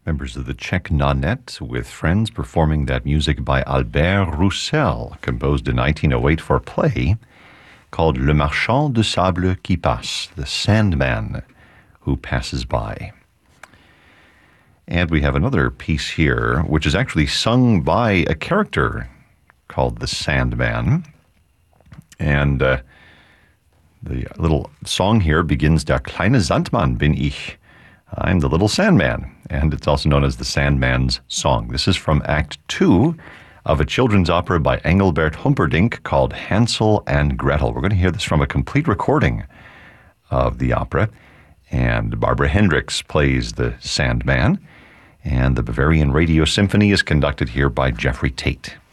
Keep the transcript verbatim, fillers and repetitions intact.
Members of the Czech Nonet with friends performing that music by Albert Roussel, composed in nineteen oh eight for a play called Le Marchand de Sable qui passe, the Sandman who passes by. And we have another piece here, which is actually sung by a character called the Sandman. And uh, the little song here begins, Der kleine Sandmann bin ich. I'm the little Sandman. And it's also known as the Sandman's Song. This is from Act Two of a children's opera by Engelbert Humperdinck called Hansel and Gretel. We're going to hear this from a complete recording of the opera. And Barbara Hendricks plays the Sandman. And the Bavarian Radio Symphony is conducted here by Jeffrey Tate.